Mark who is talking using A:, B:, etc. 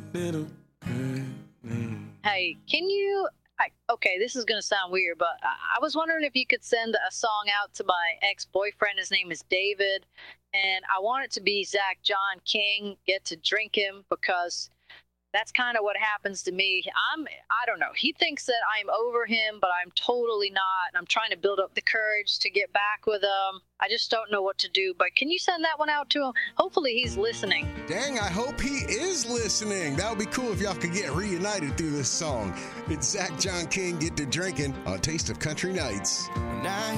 A: little girl.
B: Hey, can you? Okay, this is gonna sound weird, but I was wondering if you could send a song out to my ex-boyfriend. His name is David, and I want it to be Zach John King. Get to drink him because that's kind of what happens to me. I don't know. He thinks that I'm over him, but I'm totally not. And I'm trying to build up the courage to get back with him. I just don't know what to do. But can you send that one out to him? Hopefully he's listening.
C: Dang, I hope he is listening. That would be cool if y'all could get reunited through this song. It's Zach John King, Get to Drinking on Taste of Country Nights.
A: Now